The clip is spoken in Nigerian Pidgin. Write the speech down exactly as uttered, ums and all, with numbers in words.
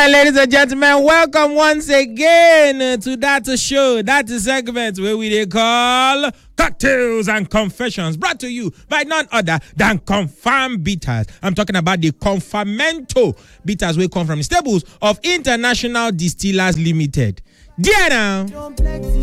right, ladies and gentlemen, welcome once again to that show, that segment where we they call Cocktails and Confessions, brought to you by none other than Confirm Bitters. I'm talking about the Confirmento bitters we come from the stables of International Distillers Limited. Dear now.